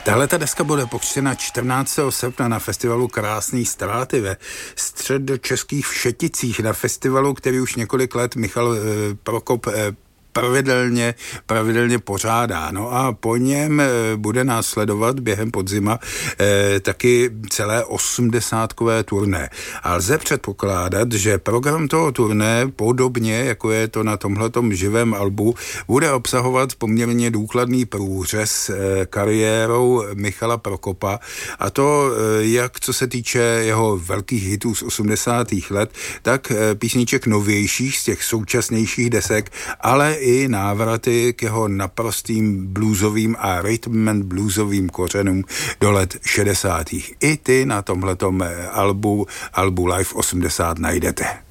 Tahle ta deska bude pokřtěna 14. srpna na festivalu Krásný ztráty ve středočeských Všeticích, na festivalu, který už několik let Michal Prokop pravidelně pořádá. No a po něm bude následovat během podzima taky celé 80kové turné. A lze předpokládat, že program toho turné, podobně jako je to na tomhletom živém albu, bude obsahovat poměrně důkladný průřez kariérou Michala Prokopa, a to jak co se týče jeho velkých hitů z 80. let, tak písniček novějších z těch současnějších desek, ale i návraty k jeho naprostým bluesovým a rhythm and bluesovým kořenům do let 60. I ty na tomhletom albu Live 80 najdete.